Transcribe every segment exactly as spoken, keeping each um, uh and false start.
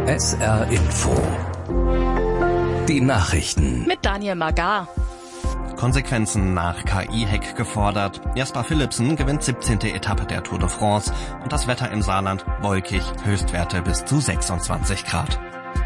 S R Info. Die Nachrichten. Mit Daniel Magar. Konsequenzen nach K I-Hack gefordert. Jasper Philipsen gewinnt siebzehnte Etappe der Tour de France und das Wetter im Saarland wolkig, Höchstwerte bis zu sechsundzwanzig Grad.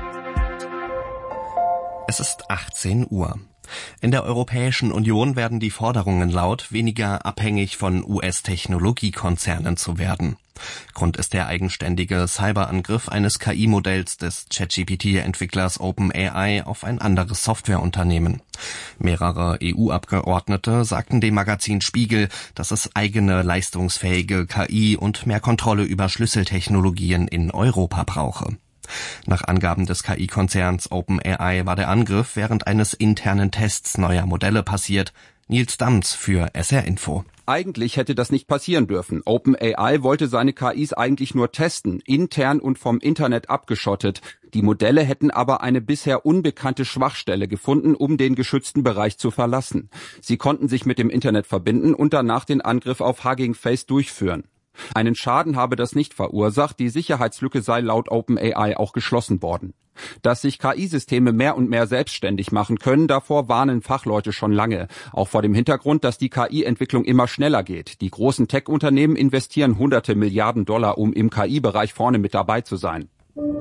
Es ist achtzehn Uhr. In der Europäischen Union werden die Forderungen laut, weniger abhängig von U S-Technologiekonzernen zu werden. Grund ist der eigenständige Cyberangriff eines K I-Modells des ChatGPT-Entwicklers OpenAI auf ein anderes Softwareunternehmen. Mehrere E U-Abgeordnete sagten dem Magazin Spiegel, dass es eigene leistungsfähige K I und mehr Kontrolle über Schlüsseltechnologien in Europa brauche. Nach Angaben des K I-Konzerns OpenAI war der Angriff während eines internen Tests neuer Modelle passiert. Nils Damms für S R Info. Eigentlich hätte das nicht passieren dürfen. OpenAI wollte seine K Is eigentlich nur testen, intern und vom Internet abgeschottet. Die Modelle hätten aber eine bisher unbekannte Schwachstelle gefunden, um den geschützten Bereich zu verlassen. Sie konnten sich mit dem Internet verbinden und danach den Angriff auf Hugging Face durchführen. Einen Schaden habe das nicht verursacht, die Sicherheitslücke sei laut OpenAI auch geschlossen worden. Dass sich K I-Systeme mehr und mehr selbstständig machen können, davor warnen Fachleute schon lange. Auch vor dem Hintergrund, dass die K I-Entwicklung immer schneller geht. Die großen Tech-Unternehmen investieren hunderte Milliarden Dollar, um im K I-Bereich vorne mit dabei zu sein.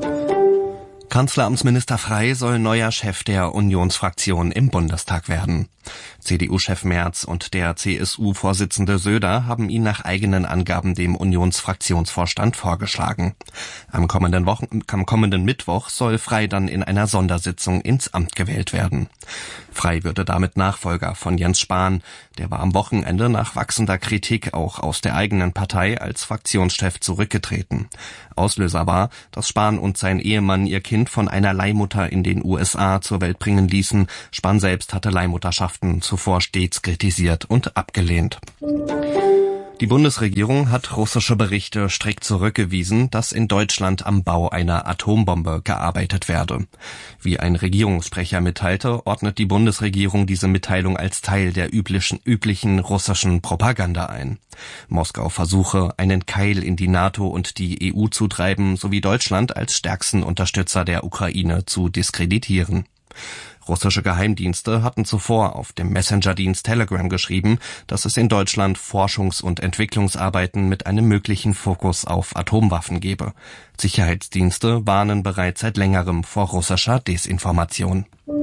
Kanzleramtsminister Frey soll neuer Chef der Unionsfraktion im Bundestag werden. C D U-Chef Merz und der C S U-Vorsitzende Söder haben ihn nach eigenen Angaben dem Unionsfraktionsvorstand vorgeschlagen. Am kommenden, Wochen, am kommenden Mittwoch soll Frey dann in einer Sondersitzung ins Amt gewählt werden. Frey würde damit Nachfolger von Jens Spahn. Der war am Wochenende nach wachsender Kritik auch aus der eigenen Partei als Fraktionschef zurückgetreten. Auslöser war, dass Spahn und sein Ehemann ihr Kind von einer Leihmutter in den U S A zur Welt bringen ließen. Spahn selbst hatte Leihmutterschaften zuvor stets kritisiert und abgelehnt. Die Bundesregierung hat russische Berichte strikt zurückgewiesen, dass in Deutschland am Bau einer Atombombe gearbeitet werde. Wie ein Regierungssprecher mitteilte, ordnet die Bundesregierung diese Mitteilung als Teil der üblichen, üblichen russischen Propaganda ein. Moskau versuche, einen Keil in die NATO und die E U zu treiben, sowie Deutschland als stärksten Unterstützer der Ukraine zu diskreditieren. Russische Geheimdienste hatten zuvor auf dem Messenger-Dienst Telegram geschrieben, dass es in Deutschland Forschungs- und Entwicklungsarbeiten mit einem möglichen Fokus auf Atomwaffen gebe. Sicherheitsdienste warnen bereits seit längerem vor russischer Desinformation.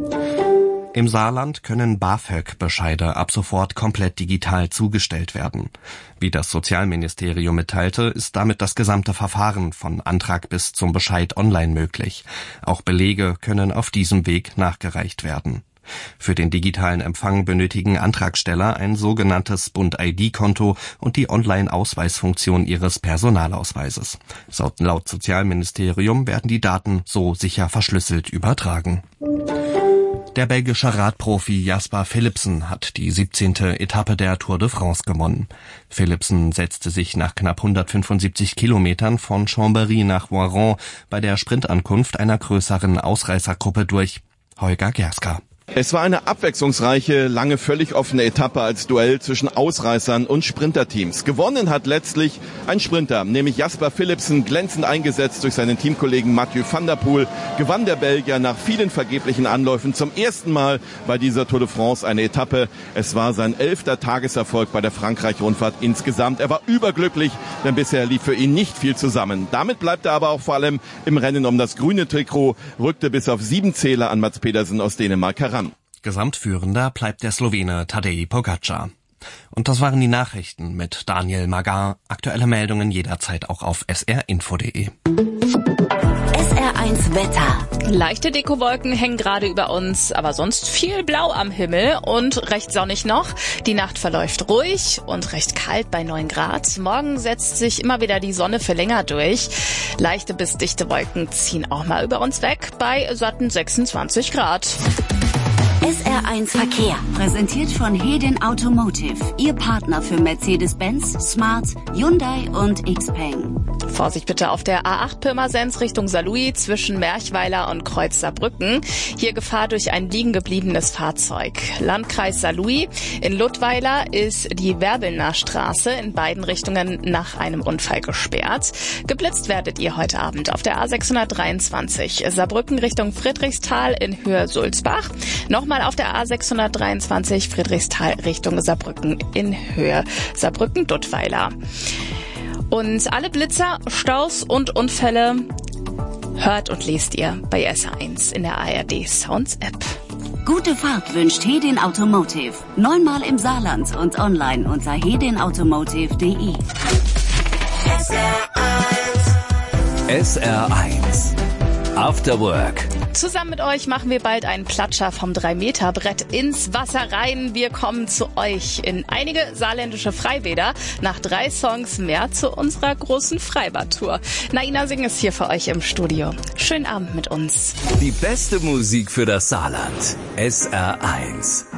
Im Saarland können BAföG-Bescheide ab sofort komplett digital zugestellt werden. Wie das Sozialministerium mitteilte, ist damit das gesamte Verfahren von Antrag bis zum Bescheid online möglich. Auch Belege können auf diesem Weg nachgereicht werden. Für den digitalen Empfang benötigen Antragsteller ein sogenanntes Bund-I D-Konto und die Online-Ausweisfunktion ihres Personalausweises. Laut Sozialministerium werden die Daten so sicher verschlüsselt übertragen. Der belgische Radprofi Jasper Philipsen hat die siebzehnte Etappe der Tour de France gewonnen. Philipsen setzte sich nach knapp hundertfünfundsiebzig Kilometern von Chambéry nach Voiron bei der Sprintankunft einer größeren Ausreißergruppe durch. Holger Gerska. Es war eine abwechslungsreiche, lange völlig offene Etappe als Duell zwischen Ausreißern und Sprinterteams. Gewonnen hat letztlich ein Sprinter, nämlich Jasper Philipsen, glänzend eingesetzt durch seinen Teamkollegen Mathieu van der Poel, gewann der Belgier nach vielen vergeblichen Anläufen zum ersten Mal bei dieser Tour de France eine Etappe. Es war sein elfter Tageserfolg bei der Frankreich-Rundfahrt insgesamt. Er war überglücklich, denn bisher lief für ihn nicht viel zusammen. Damit bleibt er aber auch vor allem im Rennen um das grüne Trikot, rückte bis auf sieben Zähler an Mats Pedersen aus Dänemark heran. Gesamtführender bleibt der Slowene Tadej Pogačar. Und das waren die Nachrichten mit Daniel Magar. Aktuelle Meldungen jederzeit auch auf s r info punkt d e. S R eins Wetter. Leichte Dekowolken hängen gerade über uns, aber sonst viel Blau am Himmel und recht sonnig noch. Die Nacht verläuft ruhig und recht kalt bei neun Grad. Morgen setzt sich immer wieder die Sonne für länger durch. Leichte bis dichte Wolken ziehen auch mal über uns weg bei satten sechsundzwanzig Grad. S R R eins Verkehr, präsentiert von Hedin Automotive, Ihr Partner für Mercedes-Benz, Smart, Hyundai und Xpeng. Vorsicht bitte auf der A acht Pirmasens Richtung Saarlouis zwischen Merchweiler und Kreuz Saarbrücken. Hier Gefahr durch ein liegen gebliebenes Fahrzeug. Landkreis Saarlouis. In Ludweiler ist die Werbelner Straße in beiden Richtungen nach einem Unfall gesperrt. Geblitzt werdet ihr heute Abend auf der A sechshundertdreiundzwanzig Saarbrücken Richtung Friedrichsthal in Höhe Sulzbach. Nochmal auf der A sechshundertdreiundzwanzig Friedrichsthal Richtung Saarbrücken in Höhe Saarbrücken-Duttweiler. Und alle Blitzer, Staus und Unfälle hört und lest ihr bei S R eins in der A R D Sounds App. Gute Fahrt wünscht Hedin Automotive. Neunmal im Saarland und online unter hedin automotive punkt de. S R eins. S R eins. After Work. Zusammen mit euch machen wir bald einen Platscher vom drei Meter Brett ins Wasser rein. Wir kommen zu euch in einige saarländische Freibäder. Nach drei Songs mehr zu unserer großen Freibad-Tour. Naina Singh ist hier für euch im Studio. Schönen Abend mit uns. Die beste Musik für das Saarland. S R eins.